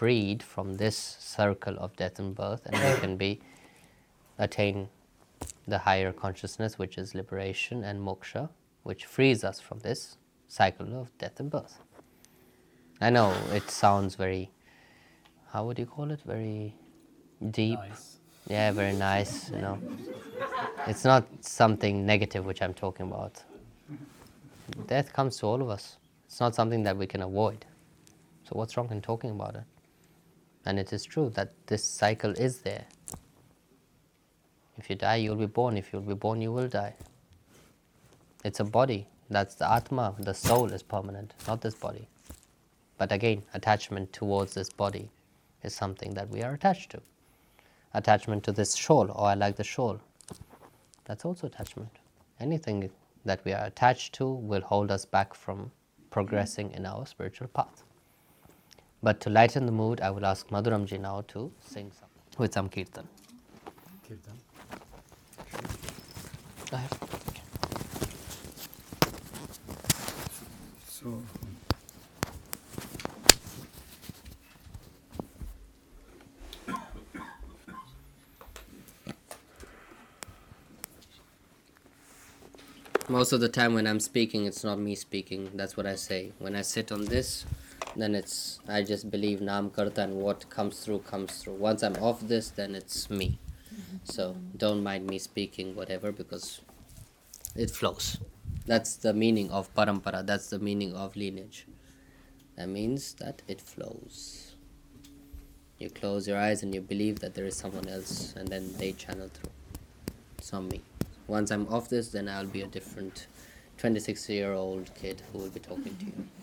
freed from this circle of death and birth, and we can attain the higher consciousness, which is liberation and moksha, which frees us from this cycle of death and birth. I know it sounds very, how would you call it? Very deep. Nice. Yeah, very nice, you know. It's not something negative which I'm talking about. Death comes to all of us. It's not something that we can avoid. So what's wrong in talking about it? And it is true that this cycle is there. If you die, you'll be born. If you'll be born, you will die. It's a body. That's the Atma. The soul is permanent, not this body. But again, attachment towards this body is something that we are attached to. Attachment to this shawl, oh, I like the shawl. That's also attachment. Anything that we are attached to will hold us back from progressing in our spiritual path. But to lighten the mood, I will ask Madhuramji now to sing with some kirtan. Kirtan. Go ahead. So, Most of the time when I'm speaking, it's not me speaking. That's what I say. When I sit on this, then I just believe Naam Karta, and what comes through, comes through. Once I'm off this, then it's me. So don't mind me speaking, whatever, because it flows. That's the meaning of parampara. That's the meaning of lineage. That means that it flows. You close your eyes and you believe that there is someone else, and then they channel through. It's not me. Once I'm off this, then I'll be a different 26-year-old kid who will be talking to you.